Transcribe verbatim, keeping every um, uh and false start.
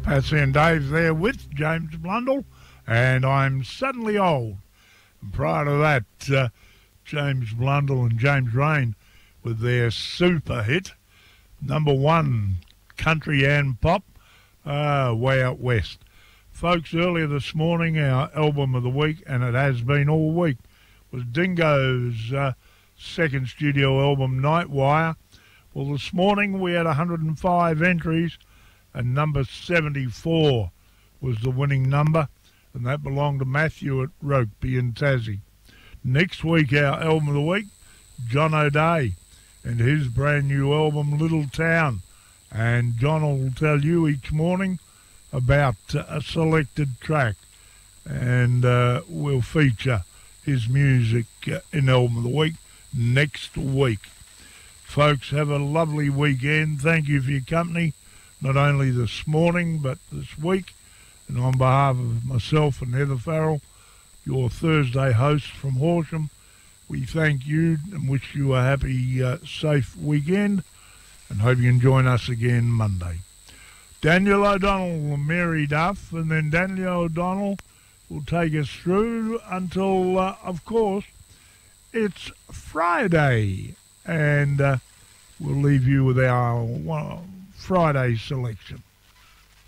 Patsy and Dave there with James Blundell, and I'm Suddenly Old. And prior to that, uh, James Blundell and James Rain with their super hit, number one, country and pop, uh, Way Out West. Folks, earlier this morning, our album of the week, and it has been all week, was Dingo's uh, second studio album, Nightwire. Well, this morning we had one hundred five entries, and number seventy-four was the winning number, and that belonged to Matthew at Rokeby in Tassie. Next week, our album of the week, John O'Day, and his brand new album, Little Town. And John will tell you each morning about uh, a selected track, and uh, we'll feature his music uh, in album of the week next week. Folks, have a lovely weekend. Thank you for your company, not only this morning, but this week. And on behalf of myself and Heather Farrell, your Thursday hosts from Horsham, we thank you and wish you a happy, uh, safe weekend, and hope you can join us again Monday. Daniel O'Donnell and Mary Duff, and then Daniel O'Donnell will take us through until, uh, of course, it's Friday. And uh, we'll leave you with our uh, Friday selection.